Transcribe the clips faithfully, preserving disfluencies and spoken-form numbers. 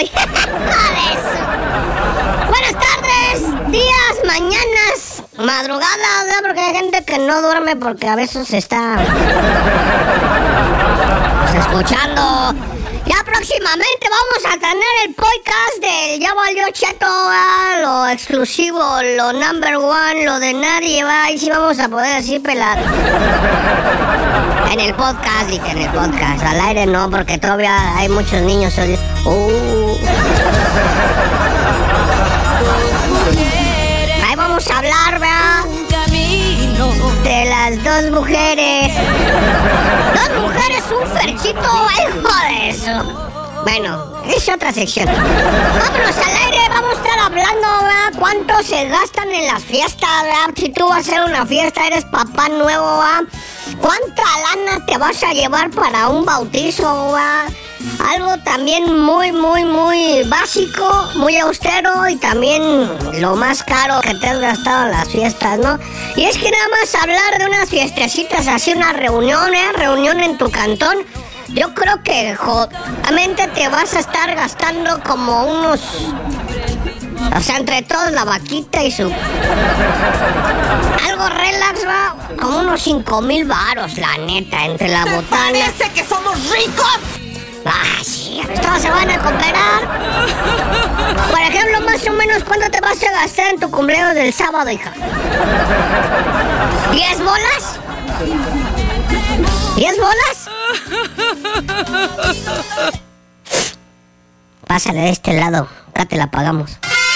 hoy. Buenas tardes, días, mañanas, madrugadas, ¿verdad? Porque hay gente que no duerme porque a veces está pues, escuchando. Ya próximamente vamos a tener el podcast del Ya Valió Cheto, ¿verdad? Lo exclusivo, lo number one, lo de nadie, ¿verdad? Ahí sí vamos a poder decir pelar. En el podcast, y que en el podcast, al aire no, porque todavía hay muchos niños. Uh. Ahí vamos a hablar, ¿verdad? De las dos mujeres. Dos mujeres, un ferchito, hijo de eso. Bueno, es otra sección. Vámonos al aire, vamos a estar hablando, ¿verdad? ¿Cuánto se gastan en las fiestas, verdad? Si tú vas a hacer una fiesta, eres papá nuevo, ¿verdad? ¿Cuánta lana te vas a llevar para un bautizo, ¿verdad? Algo también muy, muy, muy básico, muy austero y también lo más caro que te has gastado en las fiestas, ¿no? Y es que nada más hablar de unas fiestecitas, así una reunión, ¿eh? Reunión en tu cantón. Yo creo que jodidamente te vas a estar gastando como unos... O sea, entre todos la vaquita y su... Algo relax, va, como unos cinco mil varos, la neta, entre la botana. ¡Parece que somos ricos! Ah, sí, todos se van a cooperar. Por ejemplo, más o menos, ¿cuánto te vas a gastar en tu cumpleaños del sábado, hija? ¿Diez bolas? ¿Diez bolas? Pásale de este lado, acá te la pagamos.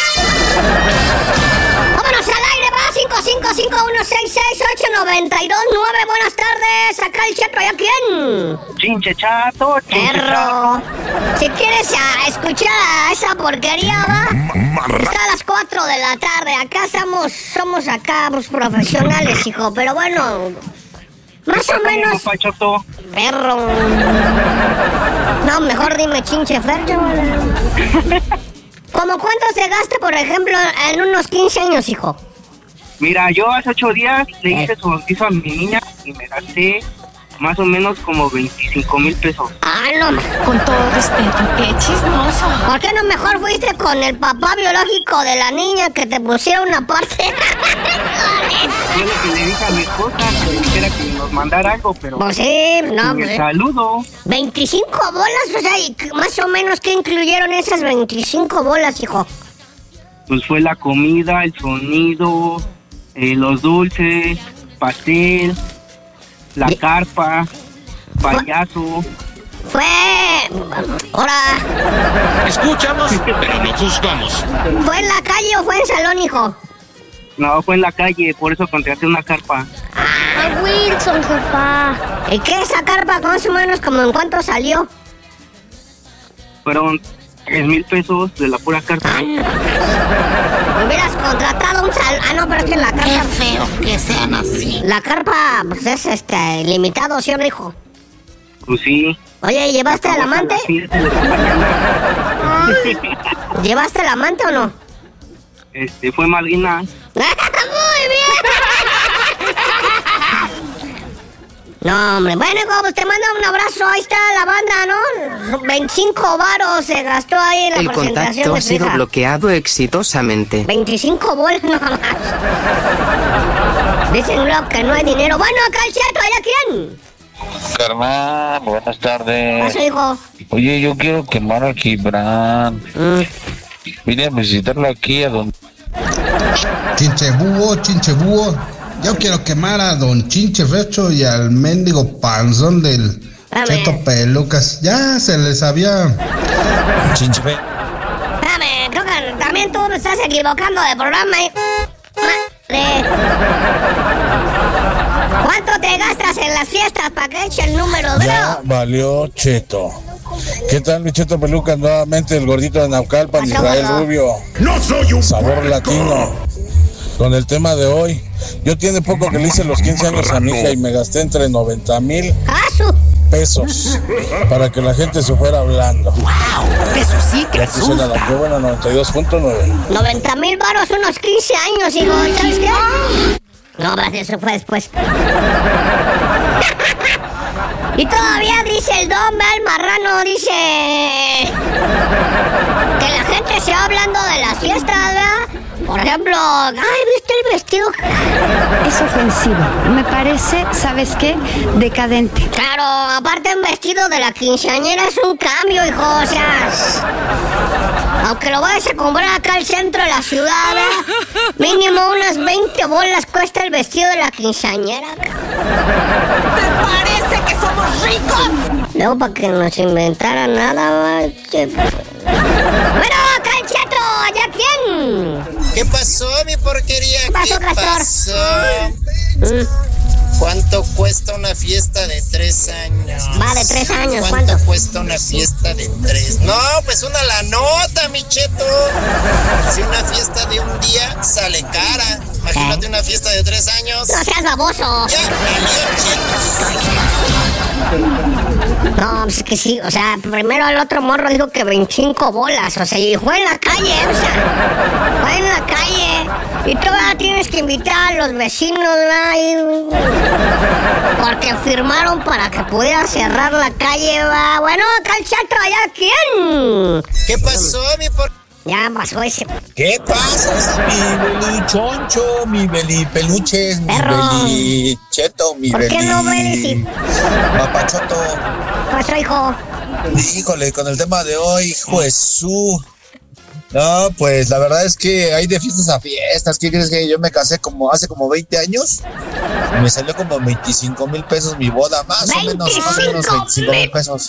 ¡Vámonos al aire, va! cinco cinco cinco uno seis seis ocho nueve dos nueve. Buenas tardes, acá el Cheto, ¿y a quién? Chinche chato, chinche Perro. Si quieres a escuchar a esa porquería, va, está a las cuatro de la tarde. Acá estamos, somos acá pues, profesionales, hijo, pero bueno, más o menos. Pachoto. Perro. No, mejor dime chinche fercho. ¿Cómo cuánto se gasta, por ejemplo, en unos quince años, hijo? Mira, yo hace ocho días le hice eh. su bautizo a mi niña y me gasté más o menos como veinticinco mil pesos. Ah, no. Con todo respeto, qué chismoso. ¿Por qué no mejor fuiste con el papá biológico de la niña que te pusiera una parte? Yo lo que le dije a mi esposa que le dijera que nos mandara algo, pero... Pues sí, no, pues... pues... Saludo. veinticinco bolas, o sea, y más o menos, ¿qué incluyeron esas veinticinco bolas, hijo? Pues fue la comida, el sonido, eh, los dulces, pastel... La ¿Qué? Carpa, payaso. Fue... Ahora... Escuchamos, pero no juzgamos. ¿Fue en la calle o fue en salón, hijo? No, fue en la calle, por eso contraté una carpa. Ah, Wilson, jefa. ¿Y qué esa carpa, más o menos, como en cuánto salió? Fueron tres mil pesos de la pura carpa. Ah, no. Hubieras contratado un sal... Ah, no, pero es que la carpa... Qué feo que sean así. La carpa, pues es, este, limitado, ¿sí, hijo? Pues sí. Oye, ¿llevaste al amante? ¿Llevaste al amante o no? Este, fue Malguina. ¡Muy bien! No, hombre, bueno, pues te mando un abrazo, ahí está la banda, ¿no? veinticinco varos se gastó ahí en la El presentación. El contacto ha sido bloqueado exitosamente. veinticinco bolas nomás. Dicen luego que no hay dinero. Bueno, acá el Cheto, ¿hay a quién? Carnal, buenas tardes. ¿Qué hijo? Oye, yo quiero quemar a Gibran. Mm. Vine a visitarlo aquí a donde... Chinche búho, chinche búho. Yo quiero quemar a don Chinche Fercho y al mendigo panzón del Dame. Cheto Pelucas. Ya se les había... Chinche Fercho. Dame, creo que también tú me estás equivocando de programa. ¿eh? Madre. ¿Cuánto te gastas en las fiestas para que eche el número, bro? Ya valió Cheto. ¿Qué tal, mi Cheto Pelucas? Nuevamente el gordito de Naucalpan, Israel Rubio. No soy un sabor latino. Con el tema de hoy, yo tiene poco que le hice los quince años a mi hija y me gasté entre noventa mil pesos para que la gente se fuera hablando. ¡Wow! Eso sí que asusta. Ya la que buena noventa y dos punto nueve. noventa mil varos, unos quince años, hijo. ¿Sabes qué? No, eso fue después. Y todavía dice el don, el marrano, dice... se va hablando de las fiestas, ¿verdad? Por ejemplo, ay, ¿viste el vestido? Es ofensivo. Me parece, ¿sabes qué? Decadente. Claro, aparte un vestido de la quinceañera es un cambio, hijo, o sea... Aunque lo vayas a comprar acá al centro de la ciudad, ¿verdad? Mínimo unas veinte bolas cuesta el vestido de la quinceañera. ¿Te parece que somos ricos? Luego para que nos inventaran nada, che. Bueno, acá el Cheto, ¿ya quién? ¿Qué pasó, mi porquería? ¿Qué pasó, ¿Qué Castor? pasó? Mm. ¿Cuánto cuesta una fiesta de tres años? Va, de tres años, ¿cuánto? ¿cuánto? cuesta una fiesta de tres? No, pues una la nota, mi Cheto. Si una fiesta de un día sale cara, imagínate una fiesta de tres años. No seas baboso. Ya, valió, Cheto. No, pues que sí, o sea, primero el otro morro dijo que veinticinco bolas, o sea, y fue en la calle, o sea, fue en la calle. Y todavía tienes que invitar a los vecinos, ¿verdad? Y... porque firmaron para que pudiera cerrar la calle, ¿va? Bueno, acá el Chato, ¿allá quién? ¿Qué pasó, mi por...? Ya pasó ese. ¿Qué pasa? Mi beli choncho, mi beli peluches, Perro. mi beli cheto, mi ¿Por beli... qué no belis y...? Papachoto. ¿Qué pasó, hijo? Híjole, con el tema de hoy, hijo de su... No, pues la verdad es que hay de fiestas a fiestas. ¿Qué crees que yo me casé como hace como veinte años? Me salió como veinticinco mil pesos mi boda, más o menos, más o menos veinticinco mil pesos.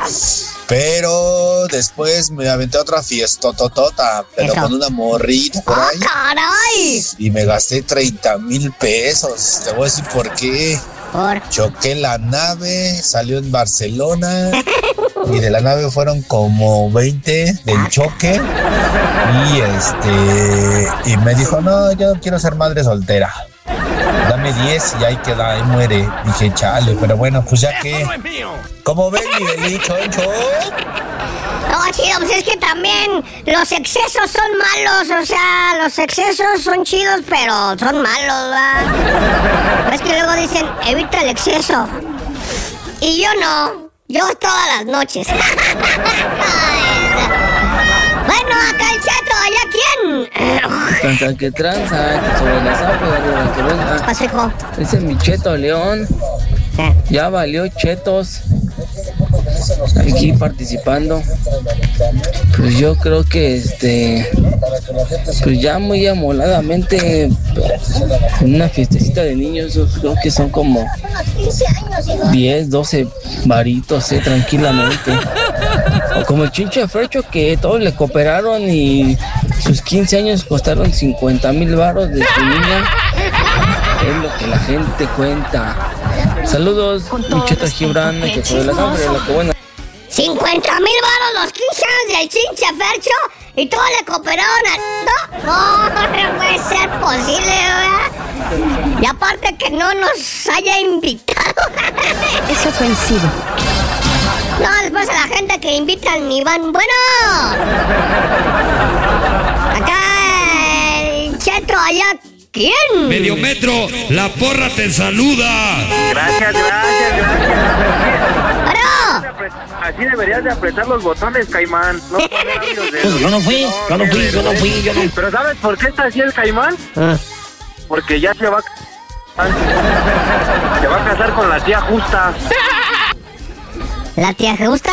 Pero después me aventé otra fiesta totota, pero Eso. con una morrita por ¡Ah, ahí. caray! Y me gasté treinta mil pesos. Te voy a decir por qué. Por... Choqué la nave, salió en Barcelona. Y de la nave fueron como veinte del choque. Y este. Y me dijo, no, yo quiero ser madre soltera. Dame diez y ahí queda, ahí muere. Dije, chale, pero bueno, pues ya que. ¿Cómo ven, mi beli choncho? No, chido, pues es que también los excesos son malos, o sea, los excesos son chidos, pero son malos, ¿verdad? Es que luego dicen, evita el exceso. Y yo no, yo todas las noches. Bueno, acá el Chato, ¿allá quién? Tranza que tranza, que sobre la zapa, que venga. ¿Qué pasó, hijo? Ese es mi Cheto León. Ya valió chetos. Aquí participando. Pues yo creo que este. Pues ya muy amoladamente. En una fiestecita de niños, yo creo que son como diez, doce varitos, eh, tranquilamente. O como el Chinche Fercho, que todos le cooperaron y sus quince años costaron cincuenta mil varos de su niña. Es lo que la gente cuenta. Saludos, mi Cheto Gibran, que fue de la sangre, lo que buena. cincuenta mil varos los quince años del Chinche Fercho y todos le cooperaron a... No, no, no puede ser posible, ¿verdad? Y aparte que no nos haya invitado. Es ofensivo. No, después a la gente que invitan ni van. Bueno. Acá el Cheto, allá quién. Medio metro, la porra te saluda. Gracias, gracias, gracias. ¡Bueno! Así deberías de apretar los botones, Caimán. No poner audios de... Pues yo no fui, yo no fui, yo no fui, yo no. Pero ¿sabes por qué está así el Caimán? Ah. Porque ya se va a... Se va a casar con la tía Justa. ¿La tía Justa?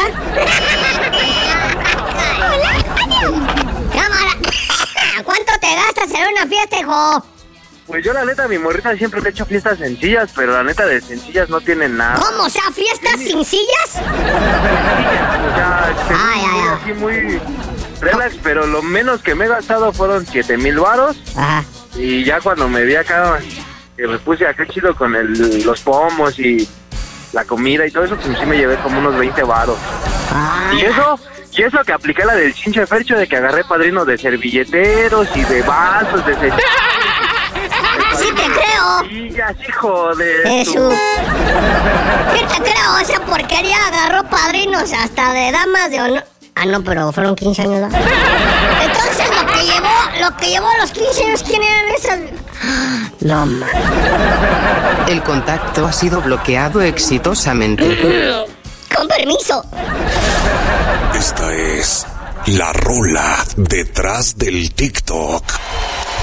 Cámara. ¿Cuánto te gastas en una fiesta, hijo? Pues yo la neta, mi morrita siempre le he hecho fiestas sencillas, pero la neta de sencillas no tienen nada. ¿Cómo? O sea, ¿fiestas sin sillas? Sencillas, o sea, Ay, ay, ay. así muy relax, pero lo menos que me he gastado fueron siete mil varos. Ajá. Y ya cuando me vi acá, que me puse acá chido con el, los pomos y la comida y todo eso, pues sí me llevé como unos veinte varos. Ah. Y eso, y eso que apliqué la del Chinche Fercho de que agarré padrinos de servilleteros y de vasos, de se... Sí te creo. Y ya, hijo de... Eso. Sí te creo, esa porquería agarró padrinos hasta de damas de honor. Ah, no, pero fueron quince años, ¿no? Entonces lo que llevó, lo que llevó a los quince años, ¿quién eran esas? No, man. El contacto ha sido bloqueado exitosamente. Con permiso. Esta es La rola detrás del TikTok.